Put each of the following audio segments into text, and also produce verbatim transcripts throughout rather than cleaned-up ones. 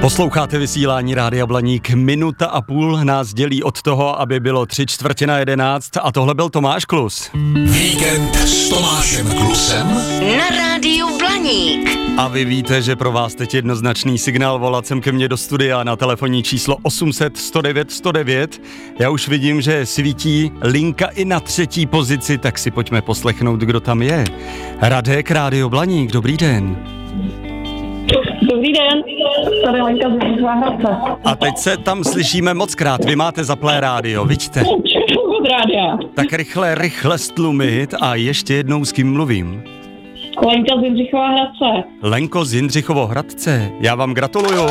Posloucháte vysílání Rádia Blaník. Minuta a půl nás dělí od toho, aby bylo tři čtvrtě na jedenáct a tohle byl Tomáš Klus. Víkend s Tomášem Klusem na Rádiu Blaník. A vy víte, že pro vás teď jednoznačný signál volat sem ke mně do studia na telefonní číslo osm set sto devět sto devět. Já už vidím, že svítí linka i na třetí pozici, tak si pojďme poslechnout, kdo tam je. Radek, Rádio Blaník, dobrý den. Dobrý den, tady Lenka z Jindřichova Hradce. A teď se tam slyšíme mockrát, vy máte zaplé rádio, vidíte? Od rádia. Tak rychle, rychle stlumit a ještě jednou s kým mluvím. Lenka z Jindřichova Hradce. Lenko z Jindřichovo Hradce, já vám gratuluju.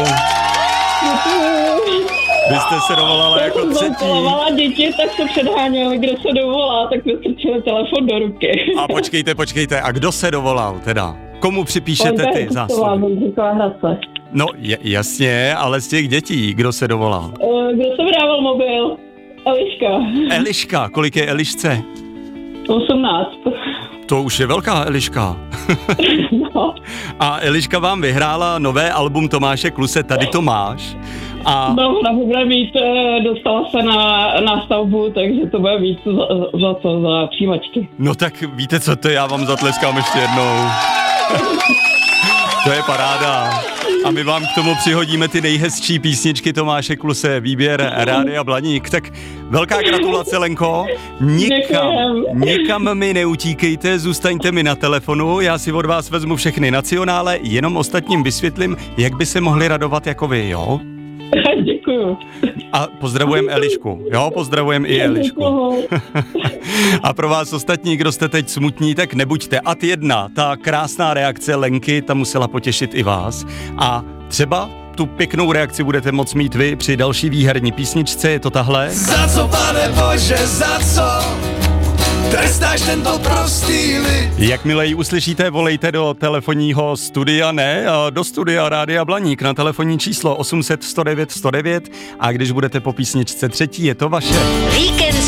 Vy jste se dovolala jako třetí. Já jsem zavolala děti, tak se předháněli, kdo se dovolá, tak mi strčili telefon do ruky. A počkejte, počkejte, a kdo se dovolal teda? Komu připíšete ty zásluhy? No j- jasně, ale z těch dětí, kdo se dovolal? Kdo se vydával mobil? Eliška. Eliška, kolik je Elišce? osmnáct. To už je velká Eliška. No. A Eliška vám vyhrála nové album Tomáše Kluse, Tady to máš. A... No, ona bude mít, dostala se na, na stavbu, takže to bude mít za, za to, za přijímačky. No tak víte co, to já vám zatleskám ještě jednou. To je paráda. A my vám k tomu přihodíme ty nejhezčí písničky Tomáše Kluse, výběr Rádia Blaník. Tak velká gratulace, Lenko. Nikam, nikam mi neutíkejte, zůstaňte mi na telefonu, já si od vás vezmu všechny nacionále, jenom ostatním vysvětlím, jak by se mohli radovat jako vy, jo? Děkuju. A pozdravujem Elišku, jo, pozdravujem i Elišku. A pro vás ostatní, kdo jste teď smutní, tak nebuďte. Ad jedna, ta krásná reakce Lenky, ta musela potěšit i vás. A třeba tu pěknou reakci budete moct mít vy při další výherní písničce, je to tahle. Za co, pane Bože, za co trestáš tento prostý lid? Jakmile ji uslyšíte, volejte do telefonního studia, ne, do studia Rádia Blaník na telefonní číslo osm set sto devět sto devět a když budete po písničce třetí, je to vaše. Víkend